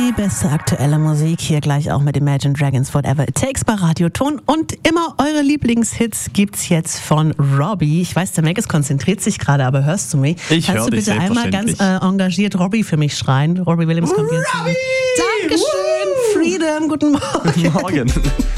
Die beste aktuelle Musik hier gleich auch mit Imagine Dragons Whatever It Takes bei Radioton. Und immer eure Lieblingshits gibt's jetzt von Robbie. Ich weiß, der Magus konzentriert sich gerade, aber hörst du mich? Ich höre dich. Kannst du bitte einmal ganz engagiert Robbie für mich schreien? Robbie Williams kommt jetzt. Robbie! Dankeschön, Freedom, guten Morgen. Guten Morgen.